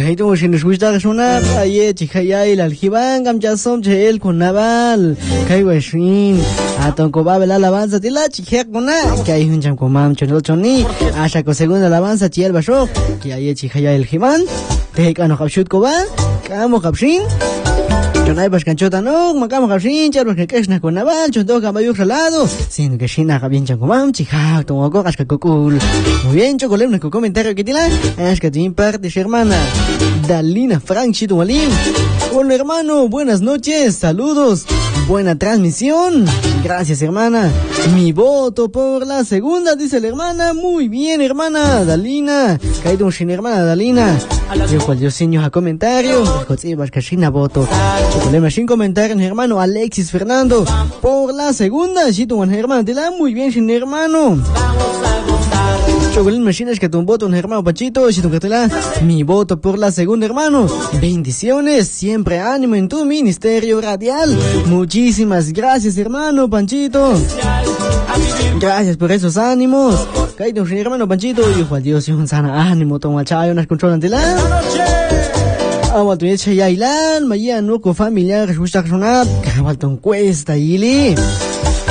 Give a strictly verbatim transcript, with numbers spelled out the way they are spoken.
Kaito shin shushta shuna aye chikaya il aljiban gamjasom chel con naval. Kaiwa shin aton ko babel alabanza tila chikek kona. Kai hunjam ko mam chonol choni. Asha ko segunda alabanza chiel basho. Que aye chikaya el jiban. Te kano kapshut ko ba. Kamo kapshin. Chonay bashkanchota no, makamo kapshin, charbas que keshna con naval, chonto caballo salado. Sin que shina kabien chankomam chikak tomoko kashka kokul. Muy bien, chocolate, un comentario que tiene. Es que tiene parte de hermana Dalina Franchi Tumalín. Hola hermano, buenas noches, saludos, buena transmisión. Gracias hermana. Mi voto por la segunda, dice la hermana. Muy bien hermana Dalina. Caído un sin hermana Dalina. Yo cual yo seño a comentario. Cotzibas cashina voto. Chocolate sin comentario hermano Alexis Fernando. Por la segunda, si tu hermana te la muy bien sin hermano. Chocolate Machines que tu voto un hermano Pachito, si tu cartela, mi voto por la segunda hermano. Bendiciones, siempre ánimo en tu ministerio radial. Muchísimas gracias hermano Panchito. Gracias por esos ánimos. Caído un hermano Panchito, y Juan Dios y un sana ánimo, toma chayo, unas controlan tela. Awal tu echa ya ilan, maya no con familiar, resulta que son up, cabal ton cuesta, ili.